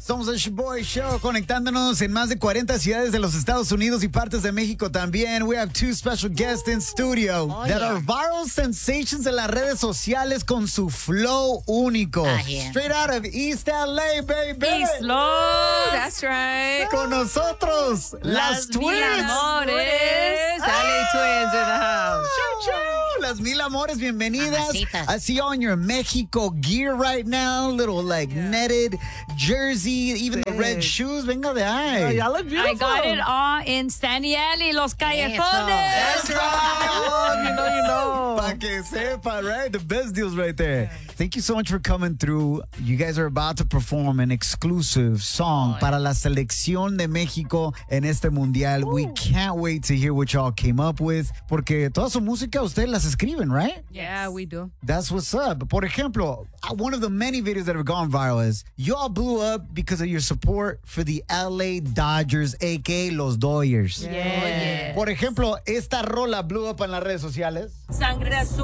Somos el Boy Show, conectándonos en más de 40 ciudades de los Estados Unidos y partes de México también. We have two special guests in studio that are viral sensations en las redes sociales con su flow único. Straight out of East LA, baby. East Los, that's right. Con nosotros, las Twins. Mil Amores. LA Twins in the house. Las Mil Amores, bienvenidas. Mamacitas. I see you on your Mexico gear right now. Little netted jersey, even the red shoes. Venga de ahí. Y'all look beautiful. I got it all in Stanieli, Los Callejones. That's right. You know. Pa' que sepa, right? The best deals right there. Thank you so much for coming through. You guys are about to perform an exclusive song para la selección de México en este mundial. We can't wait to hear what y'all came up with. Porque toda su música ustedes las escriben, right? Yeah, we do. That's what's up. Por ejemplo, one of the many videos that have gone viral is y'all blew up because of your support for the LA Dodgers, a.k.a. Los Dodgers. Yeah. Por ejemplo, esta rola blew up en las redes sociales. Sangre azul.